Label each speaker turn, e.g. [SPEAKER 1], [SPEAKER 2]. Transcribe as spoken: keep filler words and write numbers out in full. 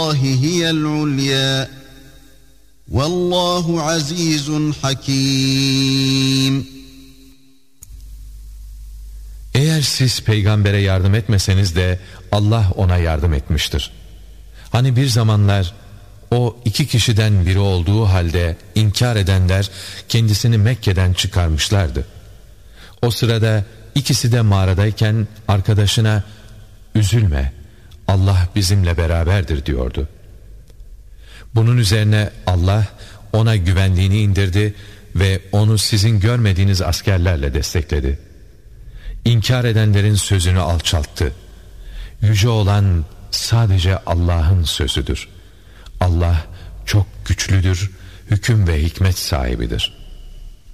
[SPEAKER 1] Allahi hiyel ulya. Vallahu azizun hakim.
[SPEAKER 2] Eğer siz peygambere yardım etmeseniz de Allah ona yardım etmiştir. Hani bir zamanlar o iki kişiden biri olduğu halde inkar edenler kendisini Mekke'den çıkarmışlardı. O sırada ikisi de mağaradayken arkadaşına "Üzülme, Allah bizimle beraberdir" diyordu. Bunun üzerine Allah ona güvenliğini indirdi ve onu sizin görmediğiniz askerlerle destekledi. İnkar edenlerin sözünü alçalttı. Yüce olan sadece Allah'ın sözüdür. Allah çok güçlüdür, hüküm ve hikmet sahibidir.